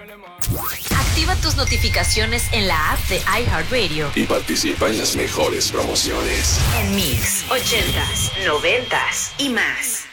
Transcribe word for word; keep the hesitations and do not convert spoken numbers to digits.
Activa tus notificaciones en la app de iHeartRadio y participa en las mejores promociones. en Mix, ochentas, noventas y más.